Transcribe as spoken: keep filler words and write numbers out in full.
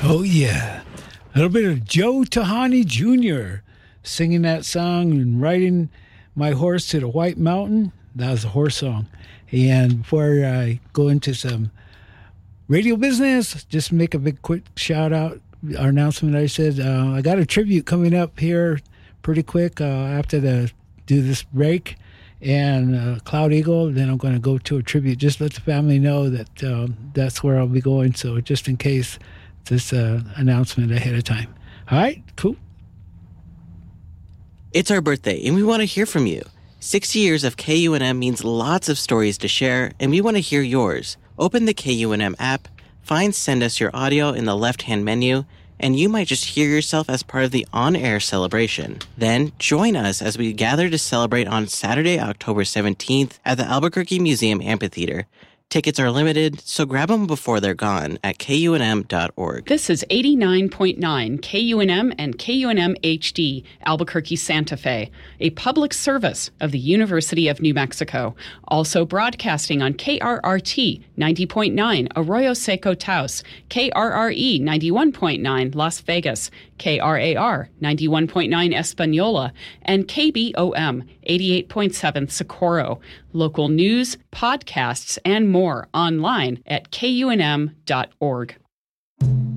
Oh, yeah. A little bit of Joe Tahani Junior singing that song and riding my horse to the White Mountain. That was a horse song. And before I go into some radio business, just make a big quick shout out. Our announcement, I said, uh, I got a tribute coming up here pretty quick uh, after the do this break. And uh, Cloud Eagle, then I'm going to go to a tribute. Just let the family know that um, that's where I'll be going. So just in case, this uh, announcement ahead of time. All right, cool. It's our birthday, and we want to hear from you. sixty years of K U N M means lots of stories to share, and we want to hear yours. Open the K U N M app, find Send Us Your Audio in the left-hand menu, and you might just hear yourself as part of the on-air celebration. Then, join us as we gather to celebrate on Saturday, October seventeenth at the Albuquerque Museum Amphitheater. Tickets are limited, so grab them before they're gone at K U N M dot org. This is eighty-nine point nine K U N M and K U N M H D, Albuquerque, Santa Fe, a public service of the University of New Mexico. Also broadcasting on K R R T ninety point nine Arroyo Seco Taos, K R R E ninety-one point nine Las Vegas, K R A R ninety-one point nine Espanola, and K B O M eighty-eight point seven Socorro. Local news, podcasts, and more online at K U N M dot org.